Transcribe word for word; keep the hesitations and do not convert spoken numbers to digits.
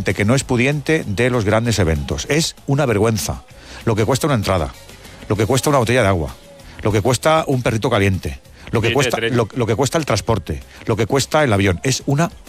gente que no es pudiente de los grandes eventos. Es una vergüenza lo que cuesta una entrada, lo que cuesta una botella de agua, lo que cuesta un perrito caliente, lo que cuesta lo, lo que cuesta el transporte, lo que cuesta el avión. Es una